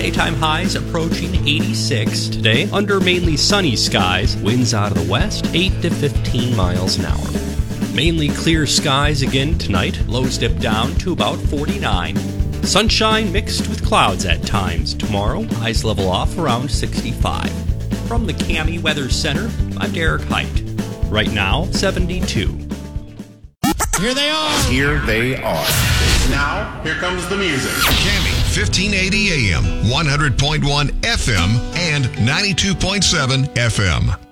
Daytime highs approaching 86 today under mainly sunny skies. Winds out of the west, 8 to 15 miles an hour. Mainly clear skies again tonight. Lows dip down to about 49. Sunshine mixed with clouds at times tomorrow. Highs level off around 65. From the Cami Weather Center, I'm Derek Height. Right now, 72. Here they are. Here they are. Now, here comes the music. Cami, 1580 AM, 100.1 FM, and 92.7 FM.